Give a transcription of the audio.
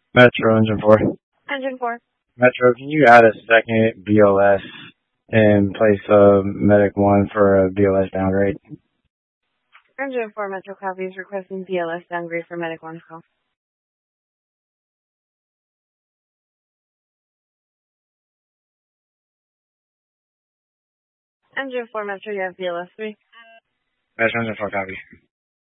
Metro Engine 4. Engine 4. Metro, can you add a second BLS in place of Medic 1 for a BLS downgrade? Engine 4 Metro copies requesting BLS downgrade for Medic 1 call. Engine 4 Metro, you have BLS 3. Metro Engine 4 copy.